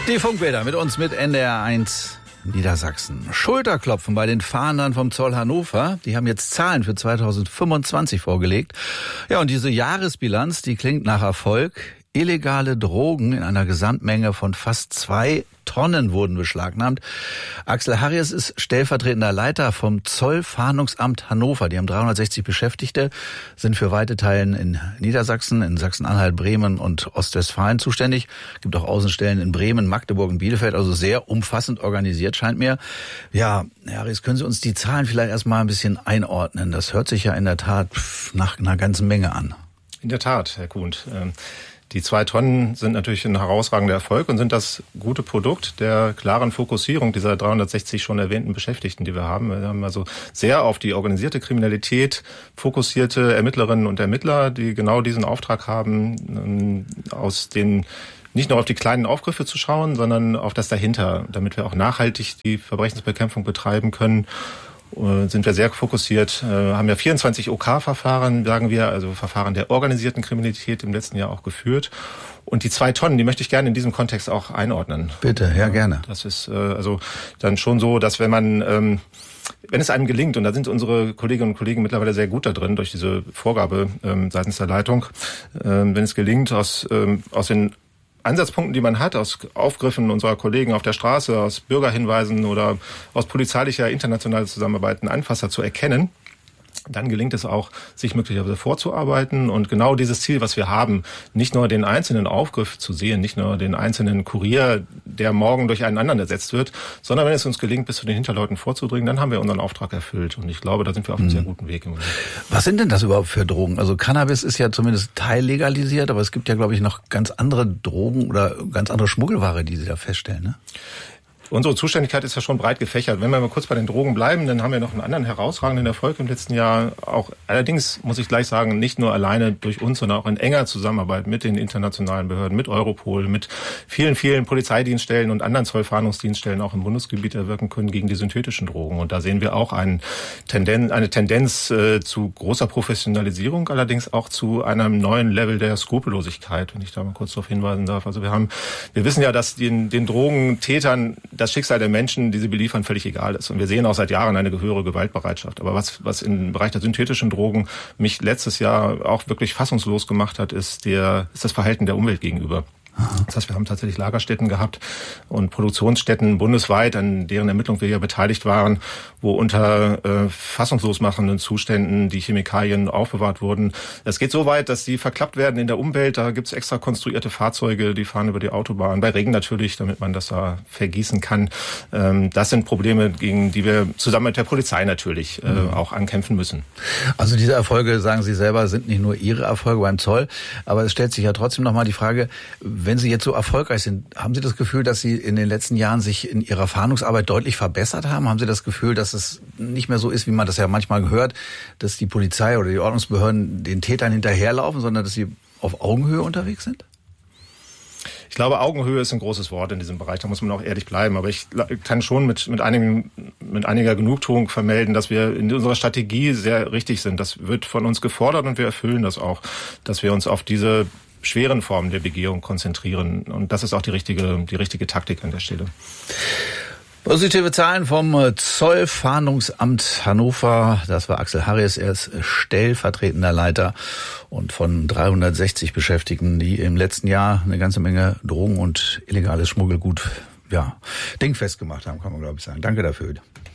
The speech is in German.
Die Funkbilder mit uns mit NDR1 Niedersachsen. Schulterklopfen bei den Fahndern vom Zoll Hannover. Die haben jetzt Zahlen für 2025 vorgelegt. Ja, und diese Jahresbilanz, die klingt nach Erfolg. Illegale Drogen in einer Gesamtmenge von fast 2 Tonnen wurden beschlagnahmt. Axel Harries ist stellvertretender Leiter vom Zollfahndungsamt Hannover. Die haben 360 Beschäftigte, sind für weite Teilen in Niedersachsen, in Sachsen-Anhalt, Bremen und Ostwestfalen zuständig. Gibt auch Außenstellen in Bremen, Magdeburg und Bielefeld, also sehr umfassend organisiert, scheint mir. Ja, Herr Harries, können Sie uns die Zahlen vielleicht erstmal ein bisschen einordnen? Das hört sich ja in der Tat nach einer ganzen Menge an. In der Tat, Herr Kuhnt. Die 2 Tonnen sind natürlich ein herausragender Erfolg und sind das gute Produkt der klaren Fokussierung dieser 360 schon erwähnten Beschäftigten, die wir haben. Wir haben also sehr auf die organisierte Kriminalität fokussierte Ermittlerinnen und Ermittler, die genau diesen Auftrag haben, nicht nur auf die kleinen Aufgriffe zu schauen, sondern auf das dahinter, damit wir auch nachhaltig die Verbrechensbekämpfung betreiben können. Sind wir sehr fokussiert, haben ja 24 OK-Verfahren, sagen wir, also Verfahren der organisierten Kriminalität im letzten Jahr auch geführt. Und die 2 Tonnen, die möchte ich gerne in diesem Kontext auch einordnen. Bitte, ja, gerne. Das ist also dann schon so, dass wenn es einem gelingt, und da sind unsere Kolleginnen und Kollegen mittlerweile sehr gut da drin, durch diese Vorgabe seitens der Leitung, wenn es gelingt, aus den Ansatzpunkten, die man hat, aus Aufgriffen unserer Kollegen auf der Straße, aus Bürgerhinweisen oder aus polizeilicher internationaler Zusammenarbeit einen Anfasser zu erkennen, dann gelingt es auch, sich möglicherweise vorzuarbeiten und genau dieses Ziel, was wir haben, nicht nur den einzelnen Aufgriff zu sehen, nicht nur den einzelnen Kurier, der morgen durch einen anderen ersetzt wird, sondern wenn es uns gelingt, bis zu den Hinterleuten vorzudringen, dann haben wir unseren Auftrag erfüllt. Und ich glaube, da sind wir auf einem sehr guten Weg im Moment. Was sind denn das überhaupt für Drogen? Also Cannabis ist ja zumindest teillegalisiert, aber es gibt ja, glaube ich, noch ganz andere Drogen oder ganz andere Schmuggelware, die Sie da feststellen, ne? Unsere Zuständigkeit ist ja schon breit gefächert. Wenn wir mal kurz bei den Drogen bleiben, dann haben wir noch einen anderen herausragenden Erfolg im letzten Jahr. Auch allerdings, muss ich gleich sagen, nicht nur alleine durch uns, sondern auch in enger Zusammenarbeit mit den internationalen Behörden, mit Europol, mit vielen, vielen Polizeidienststellen und anderen Zollfahndungsdienststellen auch im Bundesgebiet erwirken können gegen die synthetischen Drogen. Und da sehen wir auch eine Tendenz zu großer Professionalisierung, allerdings auch zu einem neuen Level der Skrupellosigkeit, wenn ich da mal kurz darauf hinweisen darf. Also wir wissen ja, dass den Drogentätern das Schicksal der Menschen, die sie beliefern, völlig egal ist. Und wir sehen auch seit Jahren eine höhere Gewaltbereitschaft. Aber was im Bereich der synthetischen Drogen mich letztes Jahr auch wirklich fassungslos gemacht hat, ist das Verhalten der Umwelt gegenüber. Das heißt, wir haben tatsächlich Lagerstätten gehabt und Produktionsstätten bundesweit, an deren Ermittlung wir ja beteiligt waren, wo unter fassungslos machenden Zuständen die Chemikalien aufbewahrt wurden. Es geht so weit, dass die verklappt werden in der Umwelt. Da gibt's extra konstruierte Fahrzeuge, die fahren über die Autobahn, bei Regen natürlich, damit man das da vergießen kann. Das sind Probleme, gegen die wir zusammen mit der Polizei natürlich auch ankämpfen müssen. Also diese Erfolge, sagen Sie selber, sind nicht nur Ihre Erfolge beim Zoll, aber es stellt sich ja trotzdem nochmal die Frage, wenn Sie jetzt so erfolgreich sind, haben Sie das Gefühl, dass Sie in den letzten Jahren sich in Ihrer Fahndungsarbeit deutlich verbessert haben? Haben Sie das Gefühl, dass es nicht mehr so ist, wie man das ja manchmal hört, dass die Polizei oder die Ordnungsbehörden den Tätern hinterherlaufen, sondern dass sie auf Augenhöhe unterwegs sind? Ich glaube, Augenhöhe ist ein großes Wort in diesem Bereich, da muss man auch ehrlich bleiben. Aber ich kann schon mit einiger Genugtuung vermelden, dass wir in unserer Strategie sehr richtig sind. Das wird von uns gefordert und wir erfüllen das auch, dass wir uns auf diese schweren Formen der Begehung konzentrieren. Und das ist auch die richtige Taktik an der Stelle. Positive Zahlen vom Zollfahndungsamt Hannover. Das war Axel Harries. Er ist stellvertretender Leiter und von 360 Beschäftigten, die im letzten Jahr eine ganze Menge Drogen und illegales Schmuggelgut, dingfest gemacht haben, kann man glaube ich sagen. Danke dafür.